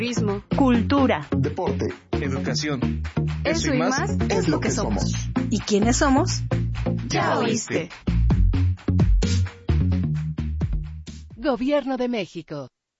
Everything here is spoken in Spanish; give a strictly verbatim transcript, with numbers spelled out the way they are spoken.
Turismo, cultura, deporte, educación. Eso, Eso y más, más es lo que somos. ¿Y quiénes somos? Ya oíste. Gobierno de México.